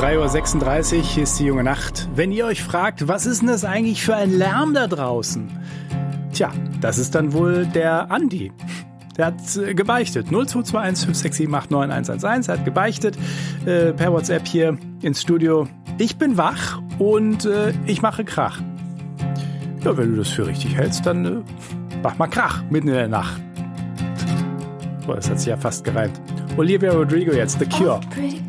3:36 Uhr, hier ist die junge Nacht. Wenn ihr euch fragt, was ist denn das eigentlich für ein Lärm da draußen? Tja, das ist dann wohl der Andi. Der hat gebeichtet. 0221 567 89111. Er hat gebeichtet per WhatsApp hier ins Studio. Ich bin wach und ich mache Krach. Ja, wenn du das für richtig hältst, dann mach mal Krach mitten in der Nacht. Boah, das hat sich ja fast gereimt. Olivia Rodrigo jetzt, The Cure.